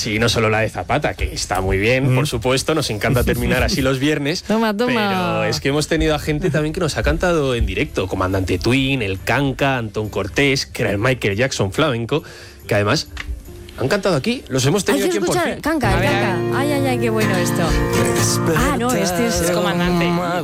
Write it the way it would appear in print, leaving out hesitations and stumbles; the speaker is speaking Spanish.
Sí, no solo la de Zapata, que está muy bien, por supuesto, nos encanta terminar así los viernes. Toma. Pero es que hemos tenido a gente también que nos ha cantado en directo, Comandante Twin, el Canca, Antón Cortés, que era el Michael Jackson flamenco, que además han cantado aquí, los hemos tenido Hay que aquí en Por escuchar, Fin. Canca. Ay, qué bueno esto. No, este es Comandante.